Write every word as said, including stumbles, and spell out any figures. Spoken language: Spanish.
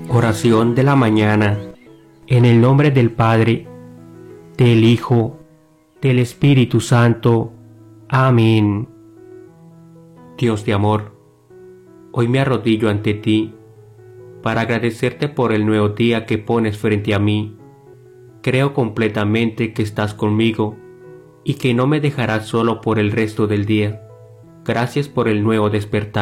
Oración de la mañana. En el nombre del Padre, del Hijo, del Espíritu Santo. Amén. Dios de amor, hoy me arrodillo ante ti para agradecerte por el nuevo día que pones frente a mí. Creo completamente que estás conmigo y que no me dejarás solo por el resto del día. Gracias por el nuevo despertar.